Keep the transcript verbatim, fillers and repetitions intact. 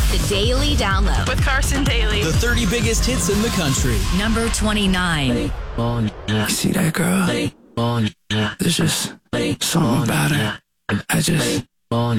The Daily Download with Carson Daly. The thirty biggest hits in the country. Number twenty-nine. See that girl? There's just something about her. I just